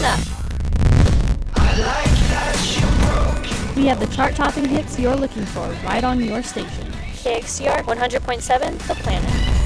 enough. We have the chart-topping hits you're looking for right on your station. KXCR 100.7, The Planet.